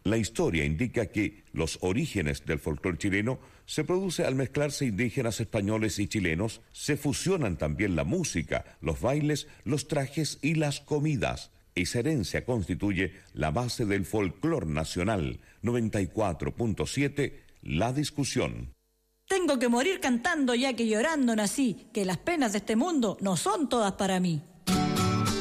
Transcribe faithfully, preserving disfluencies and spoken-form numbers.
La historia indica que los orígenes del folclore chileno se produce al mezclarse indígenas españoles y chilenos, se fusionan también la música, los bailes, los trajes y las comidas. Esa herencia constituye la base del folclore nacional. noventa y cuatro punto siete, La Discusión. Tengo que morir cantando ya que llorando nací, que las penas de este mundo no son todas para mí.